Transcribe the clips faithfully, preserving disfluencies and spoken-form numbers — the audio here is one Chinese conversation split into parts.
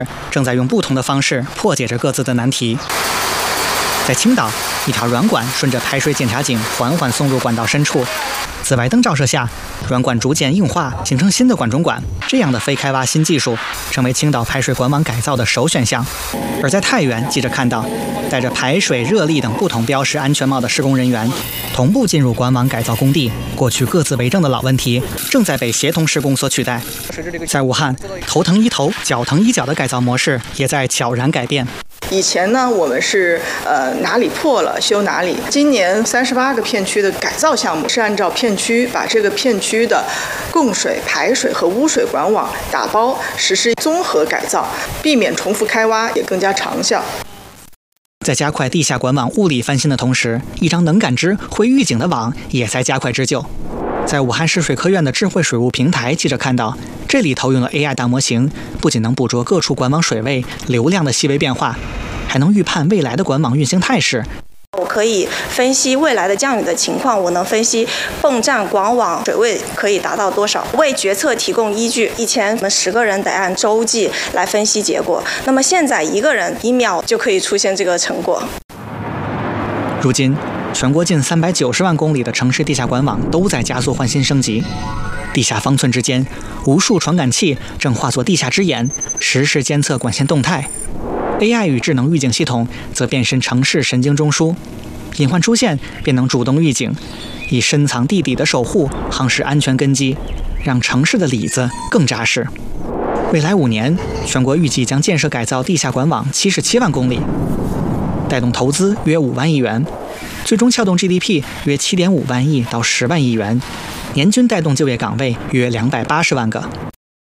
正在用不同的方式破解着各自的难题。在青岛，一条软管顺着排水检查井缓缓送入管道深处，紫外灯照射下，软管逐渐硬化，形成新的管中管。这样的非开挖新技术成为青岛排水管网改造的首选项。而在太原，记者看到带着排水、热力等不同标识安全帽的施工人员同步进入管网改造工地，过去各自为政的老问题正在被协同施工所取代。在武汉，头疼医头、脚疼医脚的改造模式也在悄然改变。 以前呢，我们是呃哪里破了修哪里。今年三十八个片区的改造项目是按照片区把这个片区的供水、排水和污水管网打包实施综合改造，避免重复开挖，也更加长效。 在加快地下管网物理翻新的同时，一张能感知、会预警的网也在加快织就。在武汉市水科院的智慧水务平台，记者看到这里投用了 A I 大模型，不仅能捕捉各处管网水位、流量的细微变化，还能预判未来的管网运行态势。 我可以分析未来的降雨的情况，我能分析泵站管网水位可以达到多少，为决策提供依据。以前我们十个人得按周计来分析结果，那么现在一个人一秒就可以出现这个成果。 如今，全国近三百九十万公里的城市地下管网都在加速换新升级，地下方寸之间，无数传感器正化作地下之眼，实时监测管线动态。A I 与智能预警系统则变身城市神经中枢，隐患出现便能主动预警，以深藏地底的守护夯实安全根基，让城市的里子更扎实。未来五年，全国预计将建设改造地下管网七十七万公里，带动投资约五万亿元，最终撬动 G D P 约七点五万亿到十万亿元，年均带动就业岗位约两百八十万个。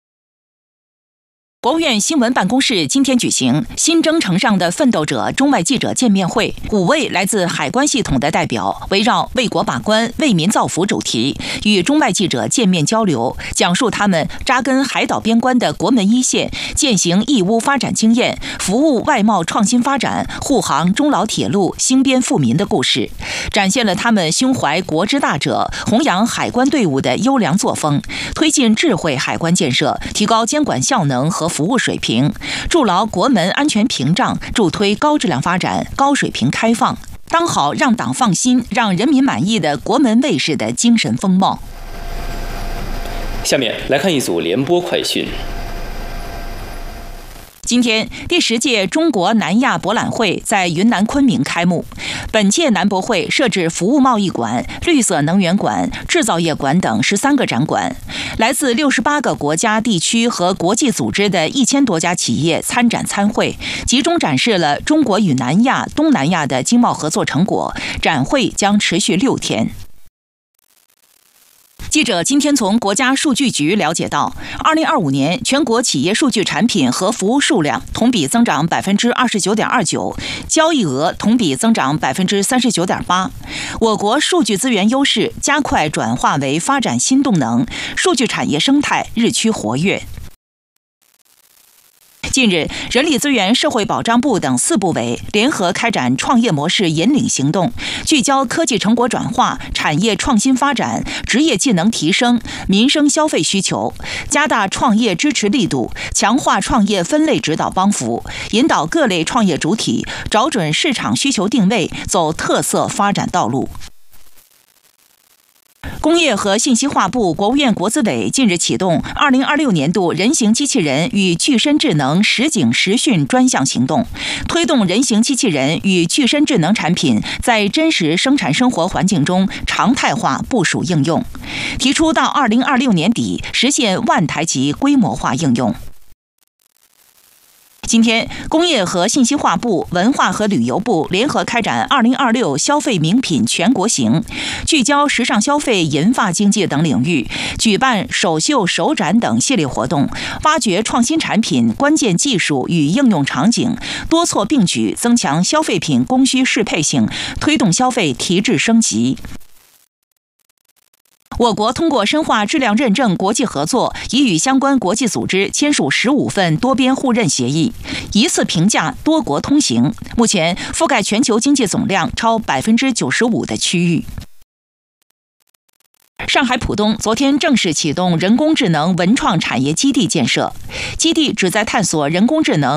国务院新闻办公室今天举行新征程上的奋斗者中外记者见面会，五位来自海关系统的代表围绕为国把关、为民造福主题，与中外记者见面交流，讲述他们扎根海岛边关的国门一线、践行义乌发展经验、服务外贸创新发展、护航中老铁路兴边富民的故事，展现了他们胸怀国之大者、弘扬海关队伍的优良作风，推进智慧海关建设，提高监管效能和服务水平，筑牢国门安全屏障，助推高质量发展、高水平开放，当好让党放心、让人民满意的国门卫士的精神风貌。 下面来看一组联播快讯。 今天，第十届中国南亚博览会在云南昆明开幕。本届南博会设置服务贸易馆、绿色能源馆、制造业馆等十三个展馆，来自六十八个国家、地区和国际组织的一千多家企业参展参会，集中展示了中国与南亚、东南亚的经贸合作成果。展会将持续六天。记者今天从国家数据局了解到，二零二五年全国企业数据产品和服务数量同比增长百分之二十九点二九，交易额同比增长百分之三十九点八。我国数据资源优势加快转化为发展新动能，数据产业生态日趋活跃。近日，人力资源社会保障部等四部委联合开展创业模式引领行动，聚焦科技成果转化、产业创新发展、职业技能提升、民生消费需求，加大创业支持力度，强化创业分类指导帮扶，引导各类创业主体找准市场需求定位，走特色发展道路。工业和信息化部、国务院国资委近日启动二零二六年度人形机器人与具身智能实景实训专项行动，推动人形机器人与具身智能产品在真实生产生活环境中常态化部署应用，提出到二零二六年底实现万台级规模化应用。今天，工业和信息化部、文化和旅游部联合开展二零二六消费名品全国行，聚焦时尚消费、银发经济等领域，举办首秀、首展等系列活动，挖掘创新产品、关键技术与应用场景，多措并举，增强消费品供需适配性，推动消费提质升级。我国通过深化质量认证国际合作，已与相关国际组织签署十五份多边互认协议，一次评价多国通行，目前覆盖全球经济总量超百分之九十五的区域。上海浦东昨天正式启动人工智能文创产业基地建设，基地旨在探索人工智能